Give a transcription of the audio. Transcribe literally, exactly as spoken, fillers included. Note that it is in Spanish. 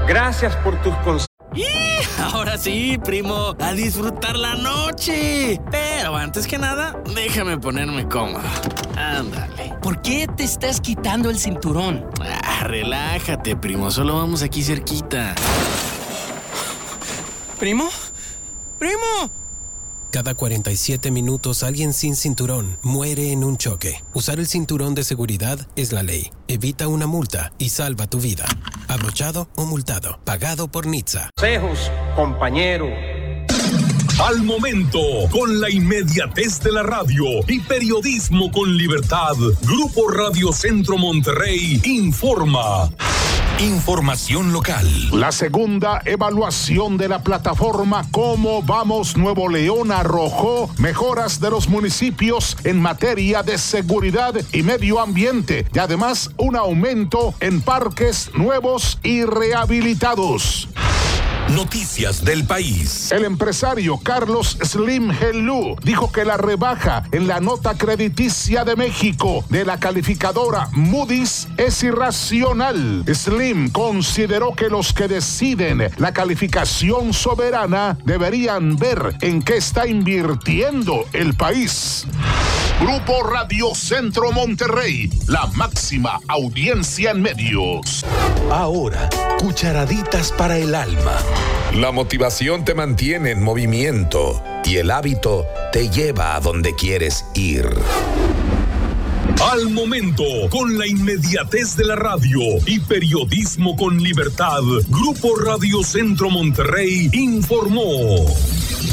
Gracias por tus consejos. Ahora sí, primo, a disfrutar la noche. Pero antes que nada, déjame ponerme cómodo. Ándale. ¿Por qué te estás quitando el cinturón? Ah, relájate, primo, solo vamos aquí cerquita. ¿Primo? ¡Primo! Cada cuarenta y siete minutos alguien sin cinturón muere en un choque. Usar el cinturón de seguridad es la ley. Evita una multa y salva tu vida. Abrochado o multado. Pagado por N H T S A. Consejos, compañero. Al momento, con la inmediatez de la radio y periodismo con libertad, Grupo Radio Centro Monterrey informa. Información local. La segunda evaluación de la plataforma Cómo Vamos Nuevo León arrojó mejoras de los municipios en materia de seguridad y medio ambiente y además un aumento en parques nuevos y rehabilitados. Noticias del país. El empresario Carlos Slim Helú dijo que la rebaja en la nota crediticia de México de la calificadora Moody's es irracional. Slim consideró que los que deciden la calificación soberana deberían ver en qué está invirtiendo el país. Grupo Radio Centro Monterrey, la máxima audiencia en medios. Ahora, cucharaditas para el alma. La motivación te mantiene en movimiento y el hábito te lleva a donde quieres ir. Al momento, con la inmediatez de la radio y periodismo con libertad, Grupo Radio Centro Monterrey informó.